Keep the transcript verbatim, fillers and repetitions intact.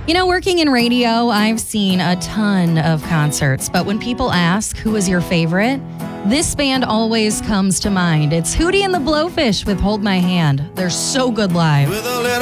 You know, working in radio, I've seen a ton of concerts, but when people ask who is your favorite, this band always comes to mind. It's Hootie and the Blowfish with Hold My Hand. They're so good live.